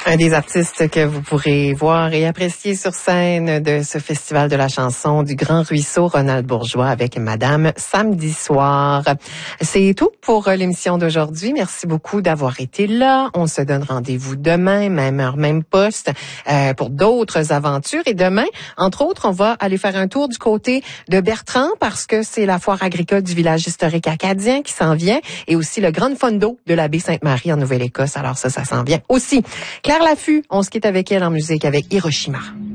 Un des artistes que vous pourrez voir et apprécier sur scène de ce festival de la chanson du Grand Ruisseau, Ronald Bourgeois avec Madame samedi soir. C'est tout pour l'émission d'aujourd'hui. Merci beaucoup d'avoir été là. On se donne rendez-vous demain, même heure, même poste, pour d'autres aventures. Et demain, entre autres, on va aller faire un tour du côté de Bertrand parce que c'est la foire agricole du village historique acadien qui s'en vient et aussi le Grand Fondo de la baie Sainte-Marie en Nouvelle-Écosse. Alors ça s'en vient aussi. Claire Laffut, on se quitte avec elle en musique avec Hiroshima.